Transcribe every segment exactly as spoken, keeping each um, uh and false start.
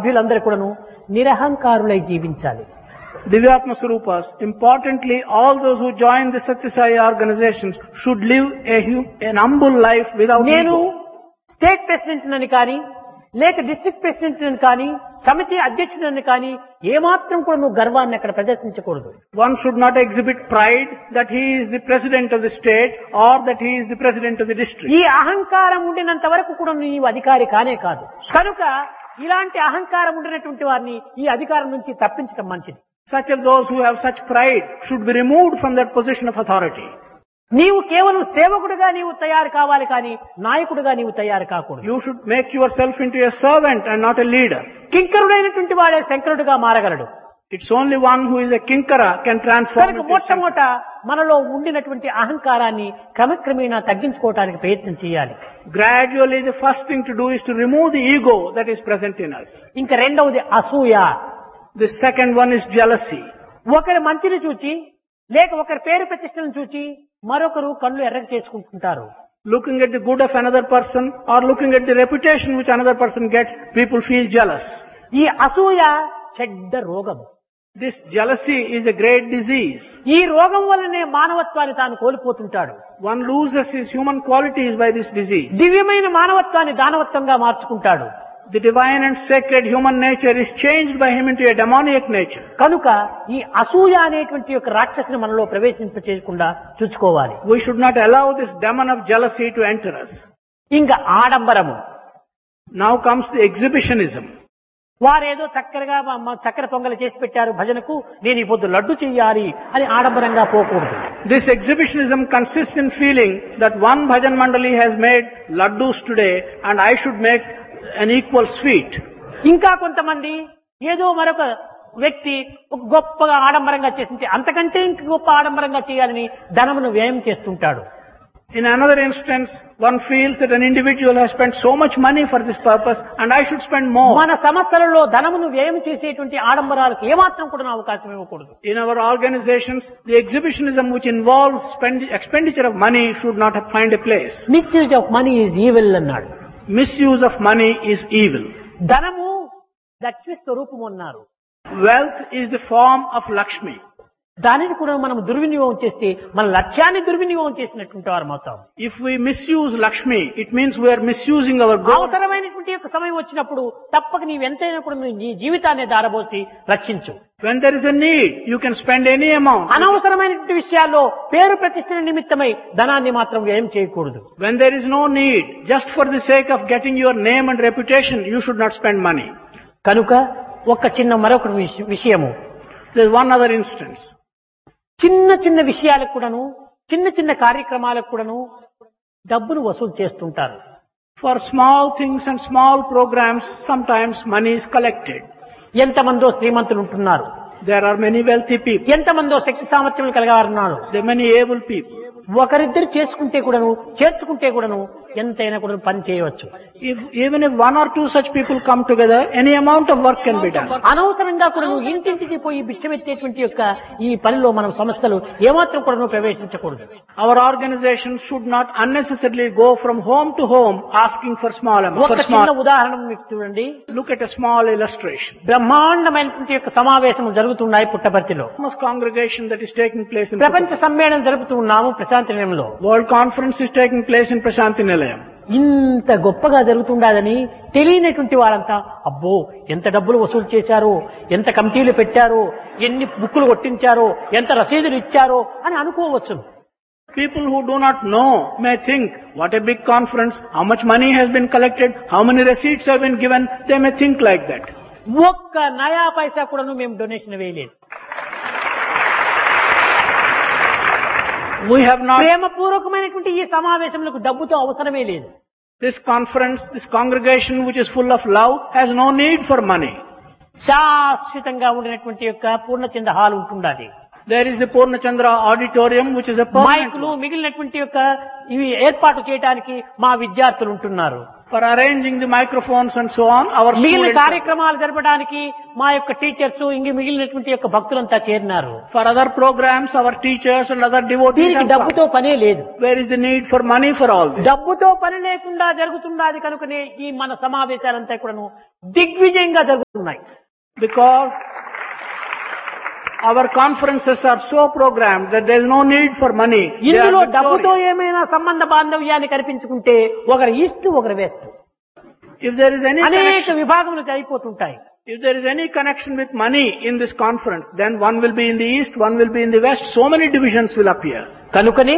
సభ్యులందరూ కూడాను నిరహంకారులై జీవించాలి. Divyatma Swarupas, importantly, all those who join the Satya Sai organizations should live a hum- an humble life without నేను ego. State president అని కానీ లేక district president అని కానీ సమితి అధ్యక్షుడని కానీ ఏమాత్రం కూడా నువ్వు గర్వాన్ని అక్కడ ప్రదర్శించకూడదు. One should not exhibit pride that he is the president of the state or that he is the president of the district. ఈ అహంకారం ఉండినంత వరకు కూడా నీవు అధికారి కానే కాదు. కనుక ఇలాంటి అహంకారం ఉండినటువంటి వారిని ఈ అధికారం నుంచి తప్పించడం మంచిది. Such of those who have such pride should be removed from that position of authority. నీవు కేవలం సేవకుడిగా నీవు తయారు కావాలి కానీ నాయకుడిగా నీవు తయారు కాకూడదు. You should make yourself into a servant and not a leader. కింకరుడైనటువంటి వాడే శంకరుడిగా మారగలడు. It's only one who is a kinkara can transform కనుక into a మొట్టమొదట మనలో ఉండినటువంటి అహంకారాన్ని క్రమక్రమేణా తగ్గించుకోవడానికి ప్రయత్నం చేయాలి. Gradually, the first thing to do is to remove the ego that is present in us. ఇంకా రెండవది అసూయ. The second one is jealousy. ఒకరి మంచిని చూచి లేక ఒకరి పేరు ప్రతిష్టలను చూచి మరొకరు కళ్ళు ఎర్రగ చేసుకుంటుంటారు. Looking at the good of another person or looking at the reputation which another person gets, people feel jealous. ఈ అసూయ చెడ్డ రోగం. This jealousy is a great disease. ఈ రోగం వల్లనే మానవత్వాన్ని తాను కోల్పోతుంటాడు. One loses his human qualities by this disease. దివ్యమైన మానవత్వాన్ని దానవత్వంగా మార్చుకుంటాడు. The divine and sacred human nature is changed by him into a demoniac nature. కనుక ఈ అసూయ అనేటువంటి యొక్క రాక్షసుని మనలో ప్రవేశింపచేయకుండా చూసుకోవాలి. We should not allow this demon of jealousy to enter us. ఇంకా ఆడంబరము. Now comes the exhibitionism. వారేదో చక్కరగా చక్కెర పొంగలు చేసి పెట్టారు భజనకు, నేను ఈ పొద్దు లడ్డు చెయ్యాలి అని ఆడంబరంగా పోకూడదు. This exhibitionism consists in feeling that one bhajan mandali has made laddus today and I should make an equal sweet. ఇంకా కొంతమంది ఏదో మరొక వ్యక్తి ఒక గొప్పగా ఆడంబరంగా చేసింటే అంతకంటే ఇంక గొప్ప ఆడంబరంగా చేయాలని ధనమును వ్యయం చేస్తుంటాడు. In another instance, one feels that an individual has spent so much money for this purpose and I should spend more. మన సంస్థలలో ధనమును వ్యయం చేసేటువంటి ఆడంబరాలకు ఏమాత్రం కూడా అవకాశం ఇవ్వకూడదు. In our organizations, the exhibitionism which involves spend, expenditure of money should not have find a place. Misuse of money is evil అన్నాడు. Misuse of money is evil. ధనము లక్ష్మి స్వరూపము అన్నారు. Wealth is the form of Lakshmi. దానిని కూడా మనం దుర్వినియోగం చేస్తే మన లక్ష్యాన్ని దుర్వినియోగం చేసినటువంటి వారు అవుతాం. If we misuse Lakshmi, it means we are misusing our goal. అవసరమైనటువంటి యొక్క సమయం వచ్చినప్పుడు తప్పక నీవెంతైనా కూడా నీ జీవితాన్ని దారబోసి రక్షించు. When there is a need, you can spend any amount. అనవసరమైనటువంటి విషయాల్లో పేరు ప్రతిష్టల నిమిత్తమై ధనాన్ని మాత్రం వ్యయం చేయకూడదు. When there is no need, just for the sake of getting your name and reputation, you should not spend money. కనుక ఒక చిన్న మరొక విషయము. There is one other instance. చిన్న చిన్న విషయాలకు కూడాను చిన్న చిన్న కార్యక్రమాలకు కూడాను డబ్బును వసూలు చేస్తుంటారు. For small things and small programs, sometimes money is collected. ఎంతమందో శ్రీమంతులు ఉంటున్నారు. There are many wealthy people. ఎంతమందో శక్తి సామర్థ్యం కలగారున్నారు. There are many able people. ఒకరిద్దరు చేసుకుంటే కూడాను చేర్చుకుంటే కూడాను ఎంతైనా కూడా పని చేయవచ్చు. If even if one or two such people come together, any amount of work can be done. అనవసరంగా కూడా నువ్వు ఇంటింటికి పోయి బిచ్చమెత్తేటువంటి యొక్క ఈ పనిలో మనం సంస్థలు ఏమాత్రం కూడా ప్రవేశించకూడదు. Our organizations should not unnecessarily go from home to home asking for small amounts. ఒక చిన్న ఉదాహరణ మీకు చూడండి. Look at a small illustration. బ్రహ్మాండమైనటువంటి యొక్క సమావేశం జరుగుతున్నాయి పుట్టపర్తిలో. Congregation that is taking place in ప్రపంచ సమ్మేళనం జరుపుతూ ఉన్నాము ప్రశాంతి నిలయంలో. World conference is taking place in Prashanti Nilayam. ఇంత గొప్పగా జరుగుతుండదని తెలియనటువంటి వాళ్ళంతా అబ్బో ఎంత డబ్బులు వసూలు చేశారో, ఎంత కమిటీలు పెట్టారో, ఎన్ని బుక్కులు కొట్టించారో, ఎంత రసీదులు ఇచ్చారో అని అనుకోవచ్చు. People who do not know may think, what a big conference, how much money has been collected, how many receipts have been given, they may think like that. ఒక్క నయా పైసా కూడా మేము డొనేషన్ వేయలేదు. We have not. ప్రేమపూర్వకమైనటువంటి ఈ సమావేశంలో డబ్బుతో అవసరమే లేదు. This conference, this congregation which is full of love has no need for money. శాశ్వతంగా ఉండినటువంటి యొక్క పూర్ణచంద్ర హాల్ ఉంటుండాలి. There is the Purnachandra auditorium, which is a permanent మైకులు one. మిగిలినటువంటి యొక్క ఇవి ఏర్పాటు చేయడానికి మా విద్యార్థులు ఉంటున్నారు. For arranging the microphones and so on, our మిగిలిన students. కార్యక్రమాలు జరపడానికి మా యొక్క టీచర్స్ ఇంక మిగిలినటువంటి యొక్క భక్తులంతా చేరినారు. For other programs, our teachers and other devotees దీనికి have come. డబ్బుతో పనే లేదు. Where is the need for money for all this? డబ్బుతో పని లేకుండా జరుగుతున్నది కనుకనే ఈ మన సమావేశాలంతా కూడాను దిగ్విజయంగా జరుగుతున్నాయి. Because our conferences are so programmed that there is no need for money. They are ఇందులో డబ్బుతో victorious. ఏమైనా సంబంధ బాంధవ్యాన్ని కల్పించుకుంటే ఒకరు ఈస్ట్ ఒకరు west If there is any అనేక connection, విభాగములు అయిపోతుంటాయి. if there is any connection with money in this conference, then one will be in the east, one will be in the west. So many divisions will appear. కనుకనే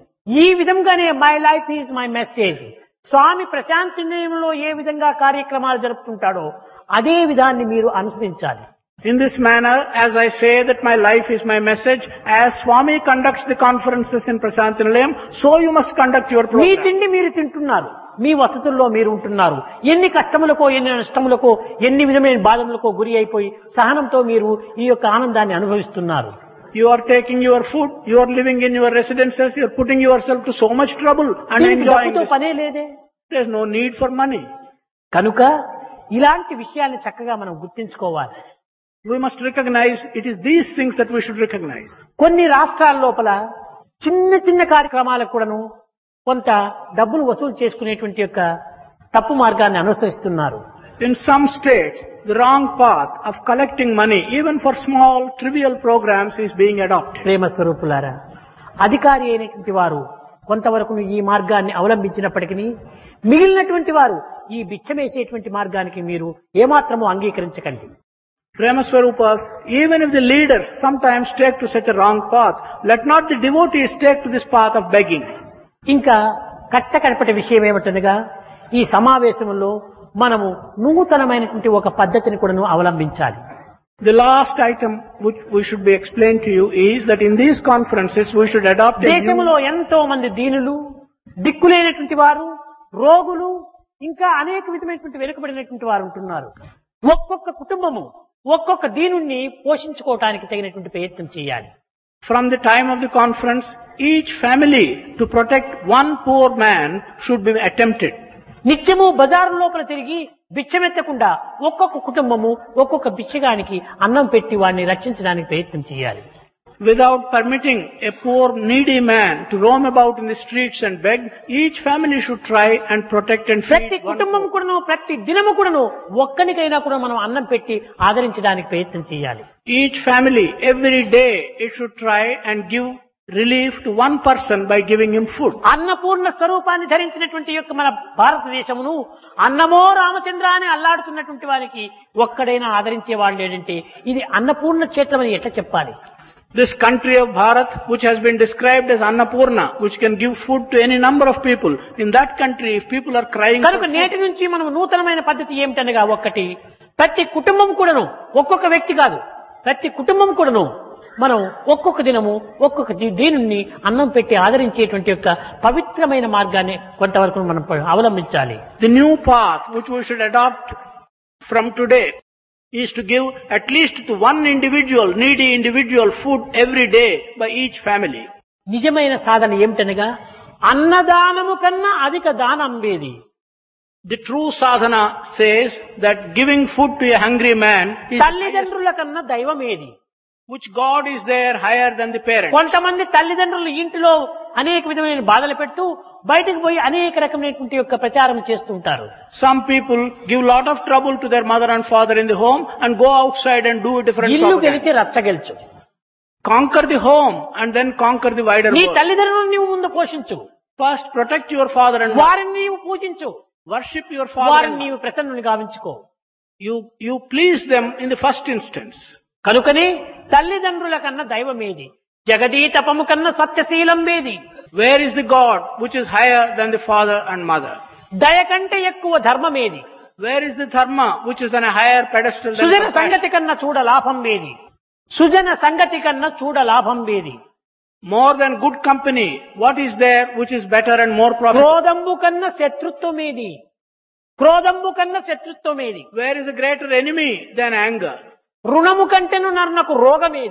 ఈ విధంగానే my life is my message. స్వామి ప్రశాంతి నిలయంలో ఏ విధంగా కార్యక్రమాలు జరుపుతుంటాడో అదే విధాన్ని మీరు అనుసరించాలి. In this manner, as I say that my life is my message, as Swami conducts the conferences in Prasanthi Nilayam, so you must conduct your me program. తిండి మీరు తింటున్నారు, మీ వసతుల్లో మీరు ఉంటున్నారు. ఎన్ని కష్టములకో ఎన్ని నష్టములకో ఎన్ని విధమైన బాధములకో గురి అయిపోయి సహనంతో మీరు ఈ యొక్క ఆనందాన్ని అనుభవిస్తున్నారు. You are taking your food, you are living in your residences, you are putting yourself to so much trouble and దీనికి enjoying డబ్బుతో this. పనే లేదే. There is no need for money. కనుక ఇలాంటి విషయాన్ని చక్కగా మనం గుర్తించుకోవాలి. We must recognize, it is these things that we should recognize. కొన్ని రాష్ట్రాల లోపల చిన్న చిన్న కార్యక్రమాలకు కూడాను కొంత డబ్బులు వసూలు చేసుకునేటువంటి యొక్క తప్పు మార్గాన్ని అనుసరిస్తున్నారు. In some states, the wrong path of collecting money, even for small, trivial programs, is being adopted. ప్రేమ స్వరూపులారా, అధికారి అయినటువంటి వారు కొంతవరకు ఈ మార్గాన్ని అవలంబించినప్పటికీ మిగిలినటువంటి వారు ఈ బిచ్చమేసేటువంటి మార్గానికి మీరు ఏమాత్రము అంగీకరించకండి. Prema Swarupas, even if the leaders sometimes take to such a wrong path, let not the devotees take to this path of begging. ఇంకా కట్టకడపటి విషయం ఏమిటనగా ఈ సమావేశంలో మనము నూతనమైనటువంటి ఒక పద్ధతిని కూడా అవలంబించాలి. The last item which we should be explained to you is that in these conferences we should adopt a new. దేశంలో ఎంతో మంది దీనులు, దిక్కులేనటువంటి వారు, రోగులు, ఇంకా అనేక విధమైనటువంటి వెనుకబడినటువంటి వారు ఉంటున్నారు. ఒక్కొక్క కుటుంబము ఒక్కొక్క దీనుణ్ణి పోషించుకోవటానికి తగినటువంటి ప్రయత్నం చేయాలి. From the time of the conference, each family to protect one poor man should be attempted. నిత్యము బజారు లోపల తిరిగి బిచ్చమెత్తకుండా ఒక్కొక్క కుటుంబము ఒక్కొక్క బిచ్చగానికి అన్నం పెట్టి వాడిని రక్షించడానికి ప్రయత్నం చేయాలి. Without permitting a poor needy man to roam about in the streets and beg, each family should try and protect and ప్రతి feed one కుటుంబం poor. కూడాను ప్రతి దినము కూడాను ఒక్కనికైనా కూడా మనం అన్నం పెట్టి ఆదరించడానికి ప్రయత్నం చేయాలి. Each family, every day, it should try and give relief to one person by giving him food. Annapurna స్వరూపాన్ని ధరించినటువంటి యొక్క మన భారతదేశమును అన్నమో రామచంద్ర అని అల్లాడుతున్నటువంటి వారికి ఒక్కడైనా ఆదరించే వాళ్ళు లేదంటే ఇది అన్నపూర్ణ క్షేత్రం అని ఎట్లా చెప్పాలి? This country of Bharat, which has been described as Annapurna, which can give food to any number of people, in that country, if people are crying for కనుక food, నేటి నుంచి మనం నూతనమైన పద్ధతి ఏమిటనగా ఒక్కటి ప్రతి కుటుంబం కూడాను ఒక్కొక్క వ్యక్తి కాదు ప్రతి కుటుంబం కూడాను మనం ఒక్కొక్క దినము ఒక్కొక్క దీ- దీనుణ్ణి అన్నం పెట్టి ఆదరించేటువంటి యొక్క పవిత్రమైన మార్గాన్ని కొంతవరకు మనం అవలంబించాలి. the new path which we should adopt from today is to give at least to one individual, needy individual, food every day by each family. నిజమైన సాధన ఏమిటనగా అన్నదానము కన్నా అధిక దానం వేది. The true sadhana says that giving food to a hungry man is the highest, తల్లిదండ్రుల కన్నా దైవం ఏది? which God is there higher than the parent. కొంతమంది తల్లిదండ్రులు ఇంటిలో అనేక విధమైన బాధలు పెట్టు బయటకు పోయి అనేక రకమైనటువంటి యొక్క ప్రచారం చేస్తుంటారు. Some people give lot of trouble to their mother and father in the home and go outside and do a different ఇల్లు propaganda. గెలిచి రచ్చ గెలుచు. Conquer the home and then conquer the wider నీ world. తల్లిదండ్రులను నీవు ముందు పోషించు, First protect your father and mother. వారిని నీవు పూజించు, Worship your father వారిని and mother. నీవు ప్రసన్నుని గావించుకో. You, you please them in the first instance. కనుకనే తల్లిదండ్రుల కన్నా దైవమేది, జగదీతపము కన్నా సత్యశీలం వేది, Where is the God which is higher than the father and mother? దయ కంటే ఎక్కువ ధర్మమేది, Where is the dharma which is on a higher pedestal than Sujana compassion? సంగతి కన్నా చూడ లాభం వేది, సుజన సంగతి కన్నా చూడ లాభం వేది, More than good company, what is there which is better and more profitable? క్రోధంబు కన్నా శత్రుత్వమేది, క్రోధంబు కన్నా శత్రుత్వమేది, Where is a greater enemy than anger? రుణము కంటేను నరునకు రోగమేది,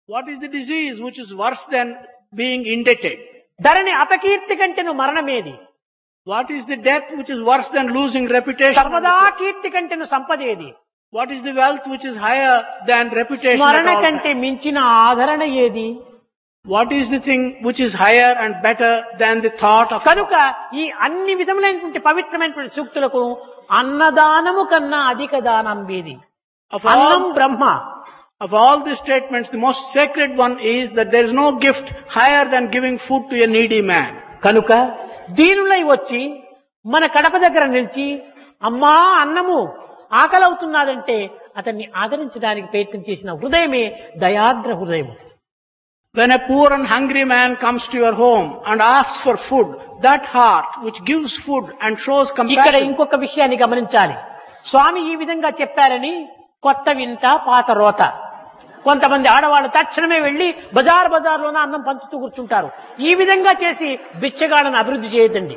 What is the disease which is worse than being indebted? ధరణి అపకీర్తి కంటేను మరణమేది. What is the death which is worse than losing reputation? సర్వదా కీర్తి కంటేను సంపదేది. What is the wealth which is higher than reputation? స్మరణ at all కంటే times? మించిన ఆదరణ ఏది? What is the thing which is higher and better than the thought of కనుక ఈ అన్ని విధములైనటువంటి పవిత్రమైనటువంటి సూక్తులకు అన్నదానము కన్నా అధిక దానం ఏది? Of అన్నం all, Brahma. of all these statements, the most sacred one is that there is no gift higher than giving food to a needy man. కనుక దీనులై వచ్చి మన కడప దగ్గర నిలిచి అమ్మా అన్నము ఆకలవుతున్నదంటే అతన్ని ఆదరించడానికి ప్రయత్నం చేసిన హృదయమే దయాద్ర హృదయం. When a poor and hungry man comes to your home and asks for food, that heart which gives food and shows ఇక్కడ compassion. ఇంకొక విషయాన్ని గమనించాలి. స్వామి ఈ విధంగా చెప్పారని కొత్త వింత పాత రోత. కొంతమంది ఆడవాళ్ళు తక్షణమే వెళ్లి బజార్ బజార్లోన అన్నం పంచుతూ కూర్చుంటారు. ఈ విధంగా చేసి బిచ్చగాళ్ళను అభివృద్ధి చేయదండి.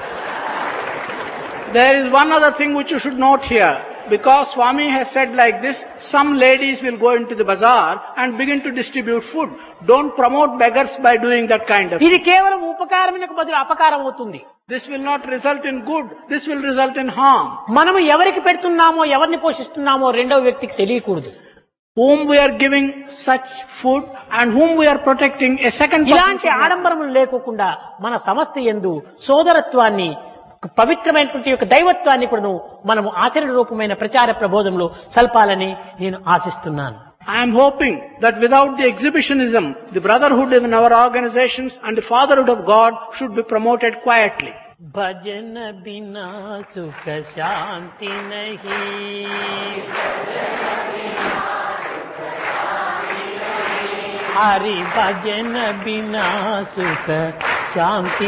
There is one other thing which you should note here. Because Swami has said like this, some ladies will go into the bazaar and begin to distribute food. Don't promote beggars by doing that kind of thing. ఇది కేవలం ఉపకారమునకు బదులు అపకారం అవుతుంది. This will not result in good. This will result in harm. మనము ఎవరికి పెడుతున్నామో ఎవరిని పోషిస్తున్నామో రెండవ వ్యక్తికి తెలియకూడదు. Whom we are giving such food and whom we are protecting, a second person ఇలాంటి should not. ఆడంబరములు లేకోకుండా మన సమస్త యందు సోదరత్వాన్ని పవిత్రమైనటువంటి యొక్క దైవత్వాన్ని కూడా మనము ఆచరణ రూపమైన ప్రచార ప్రబోధంలో సల్పాలని నేను ఆశిస్తున్నాను. I am hoping that without the exhibitionism, the brotherhood in our organizations and the fatherhood of God should be promoted quietly. భజన బినా సుఖ శాంతి నహీ, హరి భజన బినా సుఖ శాంతి